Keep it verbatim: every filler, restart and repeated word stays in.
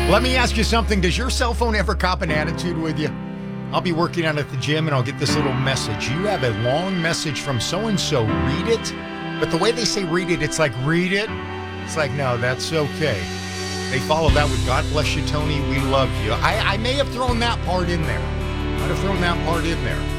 Let me ask you something. Does your cell phone ever cop an attitude with you? I'll be working out at the gym and I'll get this little message. You have a long message from so-and-so. Read it. But the way they say read it, it's like, read it. It's like, no, that's okay. They follow that with God bless you, Tony. We love you. I, I may have thrown that part in there. Might have thrown that part in there.